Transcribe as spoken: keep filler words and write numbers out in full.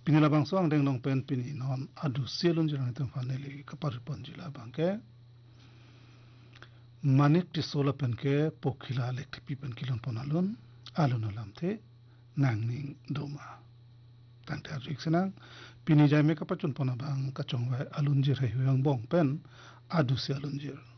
Pinila bang so ang deng long pen pini non adu sialun jirang itong faneli kaparipon jila bangke manik ti sola pen ke pokila lektipi pen kilon ponalun alun alam te nangning doma tangte arjik senang pini jai me kapacun pona bang kacong wai alun jir hai huyang bong pen adu sialun jir